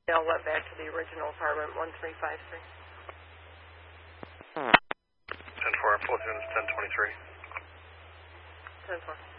They'll let back to the original apartment, 1353. 10-4, full units, 1023. 10-4.